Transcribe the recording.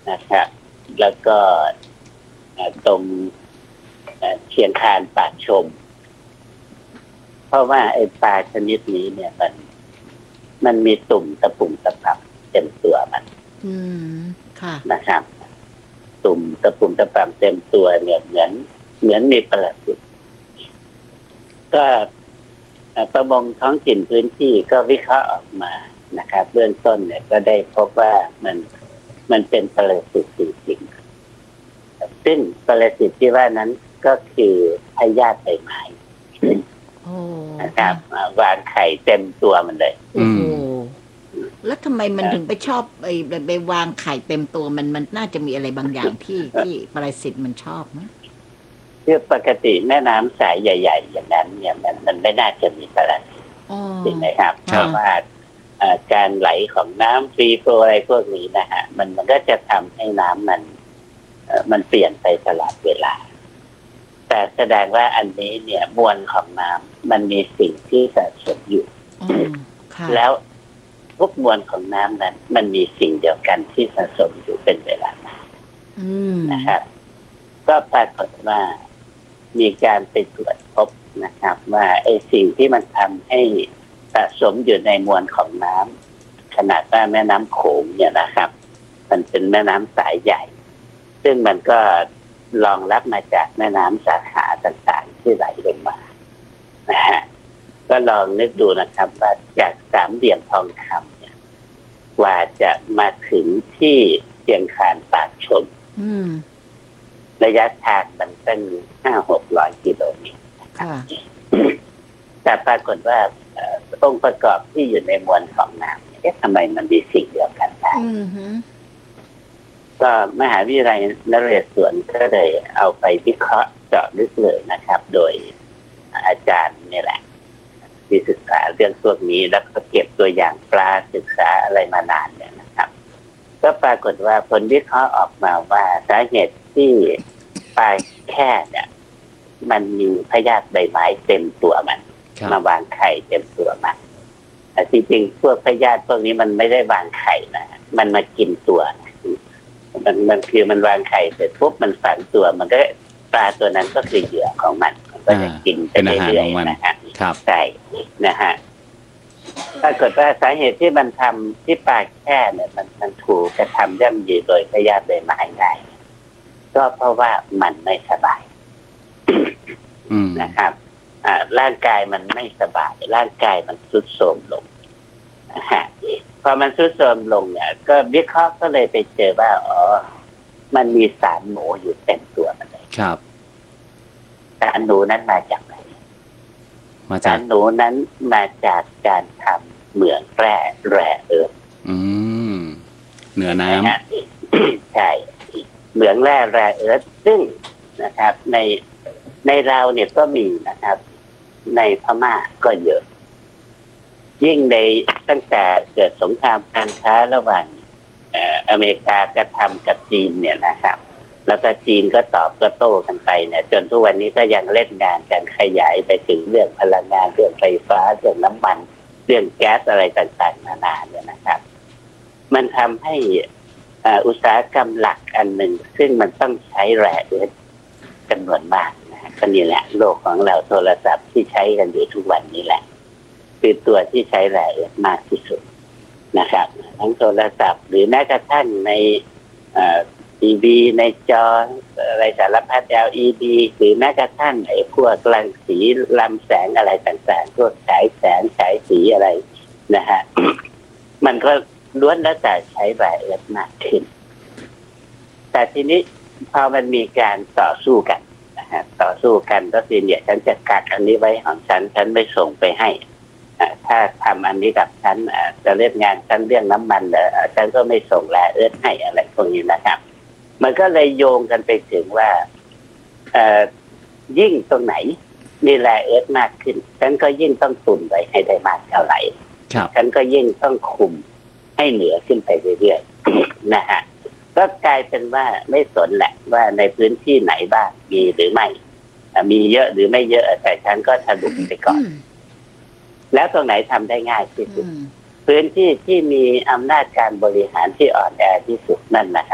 นะครับแล้วก็ตรงเชียงคานปากชมเพราะว่าไอ้ปลาชนิดนี้เนี่ยมันมีตุ่มตะปุ่มตะปับเต็มตัวมันค่ะนะครับตุ่มตะปุ่มตะปับเต็มตัวเนี่ยเหมือนมีประสิทธิ์ก็ประมงท้องถิ่นพื้นที่ก็วิเคราะห์ออกมานะครับเบื้องต้นเนี่ยก็ได้พบว่ามันเป็นปรสิตจริงๆซึ่งปรสิตที่ว่านั้นก็คือพยาธิใบไม้นะครับวางไข่เต็มตัวมันเลยโอ้โหแล้วทำไมมันถึงไปชอบไปวางไข่เต็มตัวมันน่าจะมีอะไรบางอย่างที่ปรสิตมันชอบมั้ยคือปกติแม่น้ำสายใหญ่ๆอย่างนั้นเนี่ยมันไม่น่าจะมีปรสิตจริงไหมครับเพราะว่าการไหลของน้ำฟรีโฟลว์อะไรพวกนี้นะฮะมันก็จะทำให้น้ำมันเปลี่ยนไปตลอดเวลาแต่แสดงว่าอันนี้เนี่ยมวลของน้ำมันมีสิ่งที่สะสมอยู่แล้วทุกมวลของน้ำนั้นมันมีสิ่งเดียวกันที่สะสมอยู่เป็นเวลานานนะครับก็ปรากฏว่ามีการไปตรวจพบนะครับว่าไอ้สิ่งที่มันทำให้สะสมอยู่ในมวลของน้ำขนาดว่าแม่น้ำโขงเนี่ยนะครับมันเป็นแม่น้ำสายใหญ่ซึ่งมันก็รองรับมาจากแม่น้ำสาขาต่างๆที่ไหลลงมานะฮะก็ลองนึกดูนะครับว่าจากสามเหลี่ยมทองคำเนี่ยกว่าจะมาถึงที่เชียงคานปากชมระยะทางมันเป็น500-600 กิโลเมตรแต่ปรากฏว่าองค์ประกอบที่อยู่ในมวลของน้ำเนี่ยทำไมมันมีสิ่งเดียวกันได้ก็มหาวิทยาลัยนเรศวรก็เลยเอาไปวิเคราะห์เจาะลึกเลยนะครับโดยอาจารย์นี่แหละที่ศึกษาเรื่องพวกนี้แล้วก็เก็บตัวอย่างปลาศึกษาอะไรมานานเนี่ยนะครับก็ปรากฏว่าผลวิเคราะห์ออกมาว่าสาเหตุที่ปลาแค่เนี่ยมันมีพยาธิใบไม้เต็มตัวมันมาวางไข่เต็มตัวมันแต่จริงๆพวกพยาธิพวกนี้มันไม่ได้วางไข่นะมันมากินตัวมันคือมันวางไข่เสร็จปุ๊บมันฝังตัวมันก็ปลาตัวนั้นก็คือเหยื่อของมันก็จะกินไปเรื่อยๆนะฮะใช่นะฮะปรากฏว่าสาเหตุที่มันทำที่ปลาแค่เนี่ยมันถูกกระทำย่ำยีโดยพยาธิใบไม้ได้ก็เพราะว่ามันไม่สบายนะครับร่างกายมันไม่สบายร่างกายมันทรุดโทรมลงนะฮะพอมันทรุดโทรมลงเนี่ยก็วิเคราะห์ก็เลยไปเจอว่ามันมีสารหนูอยู่เต็มตัวมันเลยครับสารหนูนั้นมาจากไหนสารหนูนั้นมาจากการทำเหมืองแร่เอิร์ธเหนือน้ำใช่เหมืองแร่เอิร์ธซึ่งนะครับในเราเนี่ยก็มีนะครับในพม่าก็เยอะยิ่งในตั้งแต่เกิดสงครามการค้าระหว่างอเมริกากระทำกับจีนเนี่ยนะครับแล้วก็จีนก็ตอบก็โต้กันไปเนี่ยจนทุกวันนี้ก็ยังเล่นงานกันขยายไปถึงเรื่องพลังงานเรื่องไฟฟ้าเรื่องน้ำมันเรื่องแก๊สอะไรต่างๆนานาเนี่ยนะครับมันทำให้อุตสาหกรรมหลักอันหนึ่งซึ่งมันต้องใช้แร่เอิร์ธจำนวนมากนะก็นี่แหละโลกของเราโทรศัพท์ที่ใช้กันอยู่ทุกวันนี้แหละคือตัวที่ใช้แร่เอิร์ธมากที่สุดนะครับทั้งโทรศัพท์หรือแม้กระทั่งในทีวีในจออะไรสารพัด LED หรือแม้กระทั่งไอ้พวกรังสีลำแสงอะไรต่างๆพวกฉายแสงฉายสีอะไรนะฮะ มันก็ล้วนแล้วแต่ใช้แร่เอิร์ธมากขึ้นแต่ทีนี้พอมันมีการต่อสู้กันนะฮะต่อสู้กันก็คือเนี่ยฉันจะกักอันนี้ไว้ของฉันไม่ส่งไปให้ถ้าทำอันนี้กับฉันจะเล่นงานฉันเรื่องน้ำมันฉันก็ไม่ส่งแร่เอิร์ธให้อะไรพวกนี้นะครับมันก็เลยโยงกันไปถึงว่ายิ่งตรงไหนมีแร่เอิร์ธมากขึ้นฉันก็ยิ่งต้องตุนไว้ให้ได้มากเท่าไหร่ฉันก็ยิ่งต้องคุมให้เหนือขึ้นไปเรื่อยๆนะฮะก็กลายเป็นว่าไม่สนแหละว่าในพื้นที่ไหนบ้างมีหรือไม่มีเยอะหรือไม่เยอะแต่ฉันก็สรุปไปก่อนแล้วตรงไหนทำได้ง่ายที่สุดพื้นที่ที่มีอำนาจการบริหารที่อ่อนแอที่สุดนั่นแหละ